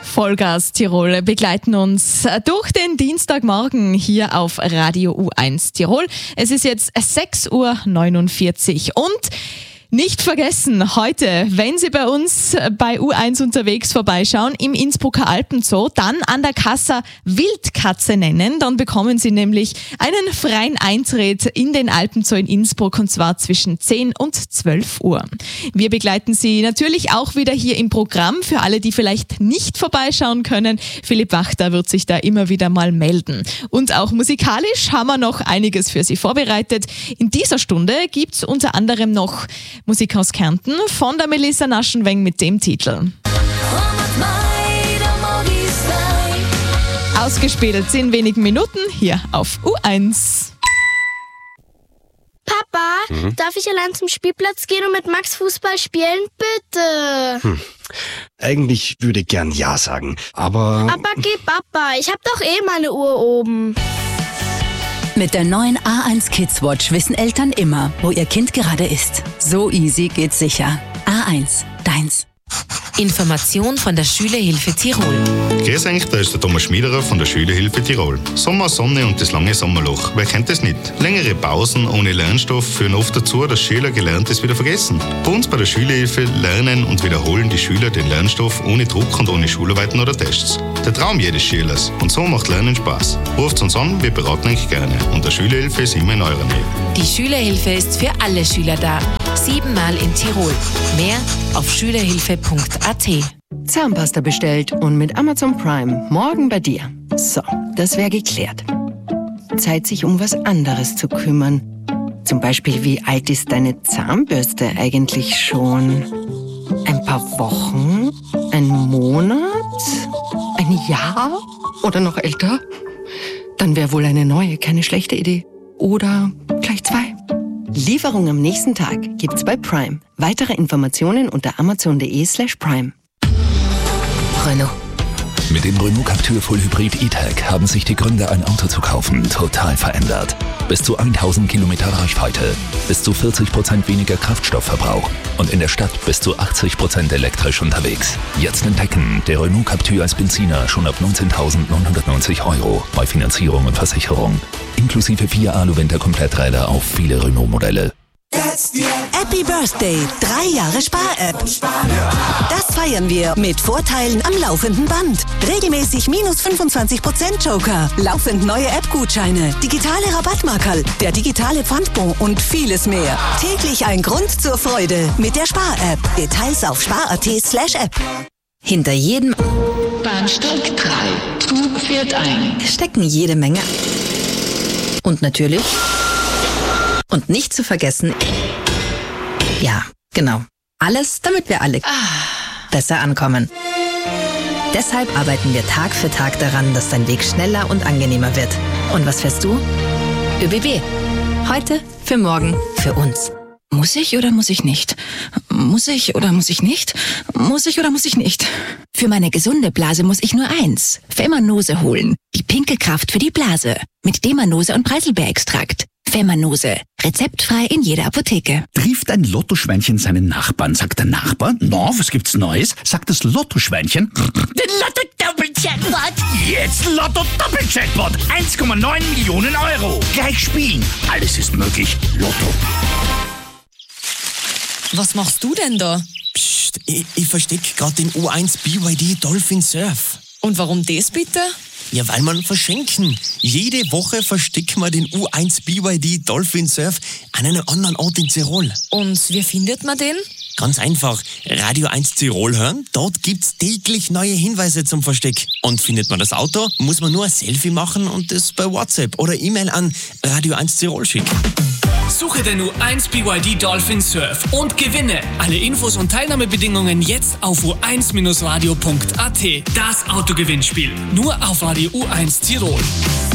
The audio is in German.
Vollgas Tirol begleiten uns durch den Dienstagmorgen hier auf Radio U1 Tirol. Es ist jetzt 6:49 Uhr und nicht vergessen, heute, wenn Sie bei uns bei U1 unterwegs vorbeischauen, im Innsbrucker Alpenzoo, dann an der Kasse Wildkatze nennen. Dann bekommen Sie nämlich einen freien Eintritt in den Alpenzoo in Innsbruck und zwar zwischen 10 und 12 Uhr. Wir begleiten Sie natürlich auch wieder hier im Programm. Für alle, die vielleicht nicht vorbeischauen können, Philipp Wachter wird sich da immer wieder mal melden. Und auch musikalisch haben wir noch einiges für Sie vorbereitet. In dieser Stunde gibt's unter anderem noch Musik aus Kärnten von der Melissa Naschenweng mit dem Titel. Ausgespielt in wenigen Minuten hier auf U1. Papa, darf ich allein zum Spielplatz gehen und mit Max Fußball spielen? Bitte. Eigentlich würde ich gern Ja sagen, aber... Aber geh, Papa, ich hab doch meine Uhr oben. Mit der neuen A1 Kids Watch wissen Eltern immer, wo ihr Kind gerade ist. So easy geht's sicher. A1, deins. Information von der Schülerhilfe Tirol. Grüß euch, da ist der Thomas Schmiederer von der Schülerhilfe Tirol. Sommer, Sonne und das lange Sommerloch. Wer kennt das nicht? Längere Pausen ohne Lernstoff führen oft dazu, dass Schüler Gelerntes wieder vergessen. Bei uns bei der Schülerhilfe lernen und wiederholen die Schüler den Lernstoff ohne Druck und ohne Schularbeiten oder Tests. Der Traum jedes Schülers. Und so macht Lernen Spaß. Ruft uns an, wir beraten euch gerne. Und der Schülerhilfe ist immer in eurer Nähe. Die Schülerhilfe ist für alle Schüler da. 7-mal in Tirol. Mehr auf schülerhilfe.at. Zahnpasta bestellt und mit Amazon Prime morgen bei dir. So, das wäre geklärt. Zeit, sich um was anderes zu kümmern. Zum Beispiel, wie alt ist deine Zahnbürste eigentlich schon? Ein paar Wochen? Ein Monat? Ein Jahr? Oder noch älter? Dann wäre wohl eine neue keine schlechte Idee. Oder gleich 2. Lieferung am nächsten Tag gibt's bei Prime. Weitere Informationen unter amazon.de/prime. Renault. Mit dem Renault Captur Full Hybrid E-Tech haben sich die Gründe, ein Auto zu kaufen, total verändert. Bis zu 1000 Kilometer Reichweite, bis zu 40% weniger Kraftstoffverbrauch und in der Stadt bis zu 80% elektrisch unterwegs. Jetzt entdecken, der Renault Captur als Benziner schon ab 19.990 € bei Finanzierung und Versicherung. Inklusive 4 Alu-Winter-Kompletträder auf viele Renault-Modelle. Happy Birthday, 3 Jahre Spar-App. Das feiern wir mit Vorteilen am laufenden Band. Regelmäßig minus 25% Joker, laufend neue App-Gutscheine, digitale Rabattmarkerl, der digitale Pfandbon und vieles mehr. Täglich ein Grund zur Freude mit der Spar-App. Details auf spar.at/app. Hinter jedem Bahnsteig 3. Zug fährt ein. stecken jede Menge. Und natürlich... Und nicht zu vergessen, ja, genau, alles, damit wir alle besser ankommen. Deshalb arbeiten wir Tag für Tag daran, dass dein Weg schneller und angenehmer wird. Und was fährst du? ÖBB. Heute, für morgen, für uns. Muss ich oder muss ich nicht? Muss ich oder muss ich nicht? Muss ich oder muss ich nicht? Für meine gesunde Blase muss ich nur eins. Femanose holen. Die pinke Kraft für die Blase. Mit Demanose und Preiselbeerextrakt. Femanose. Rezeptfrei in jeder Apotheke. Trifft ein Lottoschweinchen seinen Nachbarn, sagt der Nachbar, na, was gibt's Neues? Sagt das Lottoschweinchen, den Lotto-Doppel-Jackpot. Jetzt Lotto-Doppel-Jackpot. 1,9 Millionen €. Gleich spielen. Alles ist möglich. Lotto. Was machst du denn da? Psst, ich versteck gerade den U1 BYD Dolphin Surf. Und warum das bitte? Ja, weil man verschenken. Jede Woche verstecken wir den U1 BYD Dolphin Surf an einem anderen Ort in Tirol. Und wie findet man den? Ganz einfach. Radio 1 Tirol hören, dort gibt's täglich neue Hinweise zum Versteck. Und findet man das Auto, muss man nur ein Selfie machen und es bei WhatsApp oder E-Mail an Radio 1 Tirol schicken. Suche den U1 BYD Dolphin Surf und gewinne. Alle Infos und Teilnahmebedingungen jetzt auf u1-radio.at. Das Autogewinnspiel. Nur auf Radio U1 Tirol.